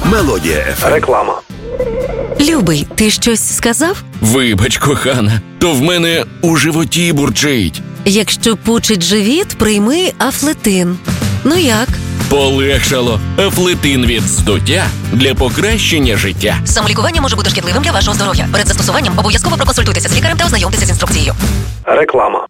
Мелодія FM. Реклама. Любий, ти щось сказав? Вибач, кохана, то в мене у животі бурчить. Якщо пучить живіт, прийми Афлетин. Ну як? Полегшало. Афлетин від здуття для покращення життя. Самолікування може бути шкідливим для вашого здоров'я. Перед застосуванням обов'язково проконсультуйтеся з лікарем та ознайомтеся з інструкцією. Реклама.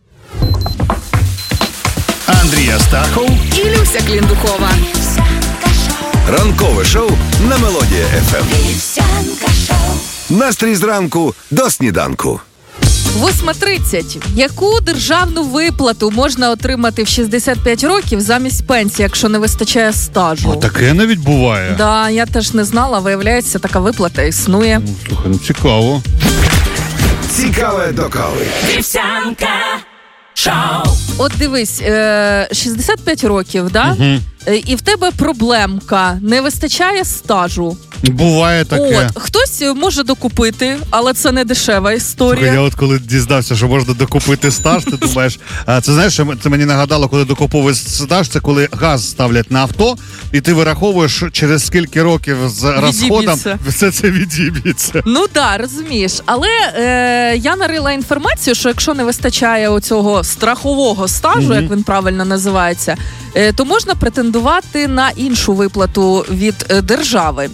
Андрій Астахов. І Люся Кліндукова. Ранкове шоу на Мелодія FM. Настрій зранку до сніданку. 8:30. Яку державну виплату можна отримати в 65 років замість пенсії, якщо не вистачає стажу? О, таке навіть буває. Да, я теж не знала, виявляється, така виплата існує. Слухай, цікаво. Цікаве до кави. Вівсянка шоу. От дивись, 65 років, да? Угу. І в тебе проблемка, не вистачає стажу. Буває таке. От, хтось може докупити, але це не дешева історія. Слухай, я от коли дізнався, що можна докупити стаж, ти думаєш, це знаєш, це мені нагадало, коли докуповуєш стаж, це коли газ ставлять на авто, і ти вираховуєш, через скільки років з розходом все це відіб'ється. Ну так, розумієш. Але я нарила інформацію, що якщо не вистачає оцього страхового стажу, як він правильно називається, то можна претендувати на іншу виплату від держави.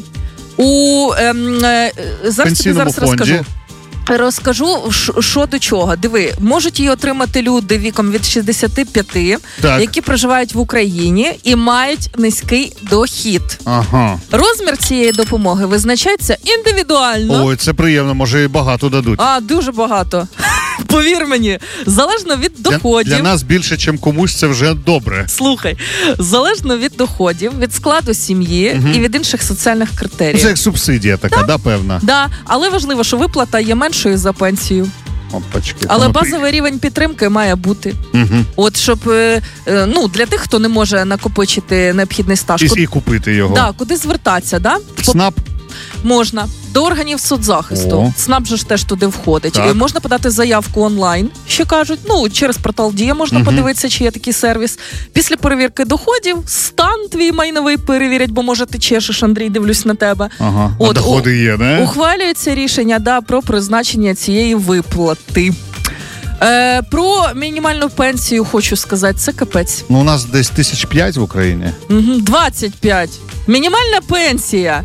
Зараз тобі розкажу. Розкажу, що до чого. Диви, можуть її отримати люди віком від 65, які проживають в Україні і мають низький дохід. Ага. Розмір цієї допомоги визначається індивідуально. Ой, це приємно, може і багато дадуть. Дуже багато. Повір мені, залежно від доходів. Для нас більше, чим комусь, це вже добре. Слухай, залежно від доходів, від складу сім'ї і від інших соціальних критеріїв. Це як субсидія така, да, певна? Да, але важливо, що виплата є меншою за пенсію. Опачки. Але базовий рівень підтримки має бути. От, щоб, для тих, хто не може накопичити необхідний стаж. І купити його. Да, куди звертатися, да? СНАП? Можна. До органів соцзахисту. СНАП же ж теж туди входить. І можна подати заявку онлайн, ще кажуть. Через портал Дія можна подивитися, чи є такий сервіс. Після перевірки доходів стан твій майновий перевірять, бо, може, ти чешеш, Андрій, дивлюсь на тебе. Ага, а доходи є, не? Ухвалюється рішення, про призначення цієї виплати. Про мінімальну пенсію хочу сказати, це капець. У нас десь 5,000 в Україні. 25. Мінімальна пенсія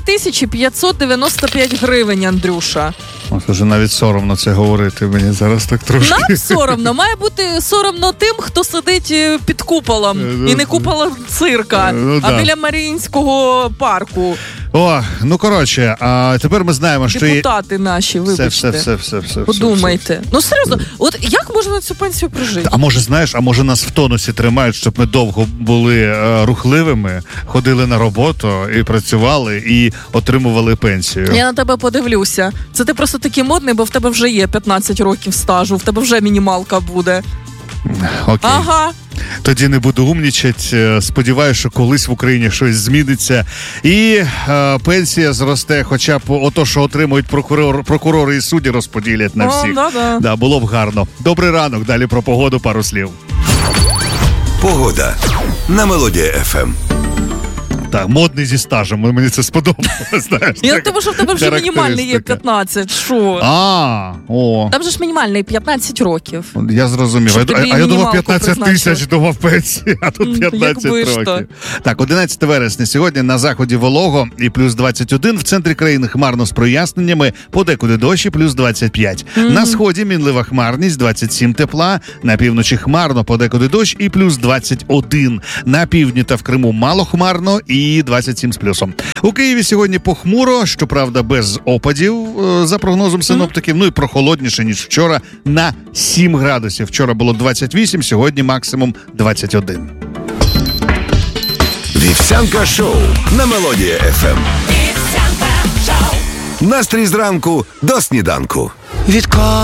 2595 гривень, Андрюша. Вже навіть соромно це говорити мені зараз так трошки. Нам соромно. Має бути соромно тим, хто сидить під куполом. І не куполом цирка, а біля Маріїнського парку. Коротше, а тепер ми знаємо, що депутати наші, вибачте. Все. Подумайте. Серйозно, от як можна на цю пенсію прожити? А може нас в тонусі тримають, щоб ми довго були рухливими, ходили на роботу і працювали, і отримували пенсію. Я на тебе подивлюся. Це ти просто такий модний, бо в тебе вже є 15 років стажу, в тебе вже мінімалка буде. Окей. Ага. Тоді не буду умнічати. Сподіваюся, що колись в Україні щось зміниться. І пенсія зросте, хоча б ото, що отримують прокурори і судді, розподілять на всіх. Да, було б гарно. Добрий ранок. Далі про погоду пару слів. Погода на Мелодія FM. Так, модний зі стажем, мені це сподобалось. Я думаю, що в тебе вже мінімальний є 15. Що? Там же ж мінімальний 15 років. Я зрозумів. А я думав 15 тисяч думав пенсії, а тут 15 років. Так, 11 вересня сьогодні на заході волого і плюс 21, в центрі країни хмарно з проясненнями, подекуди дощі плюс 25. На сході мінлива хмарність, 27 тепла, на півночі хмарно, подекуди дощ і плюс 21. На півдні та в Криму мало хмарно і 27 з плюсом. У Києві сьогодні похмуро, щоправда, без опадів, за прогнозом синоптиків, і прохолодніше, ніж вчора, на 7 градусів. Вчора було 28, сьогодні максимум 21. Вівсянка шоу на Мелодія FM. Настрій зранку до сніданку.